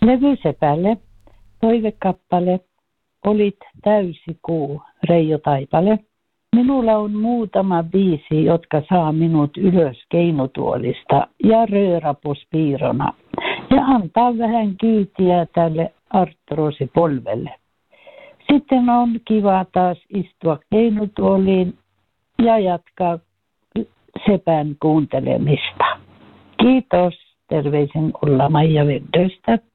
Levysepälle toivekappale, olit täysi kuu, Reijo Taipale. Minulla on muutama biisi, jotka saa minut ylös keinutuolista ja röörapuspiirona. Ja antaa vähän kyytiä tälle artrosipolvelle. Sitten on kiva taas istua keinutuoliin ja jatkaa sepän kuuntelemista. Kiitos, terveisin Ulla-Maija Veddöstä.